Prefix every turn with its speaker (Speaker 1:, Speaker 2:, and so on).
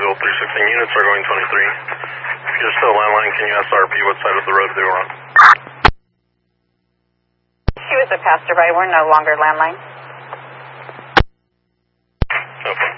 Speaker 1: Evansville 316 units are going 23. If you're still landline, can you ask RP what side of the road they were on?
Speaker 2: She was a passerby. We're no longer landline.
Speaker 1: Okay.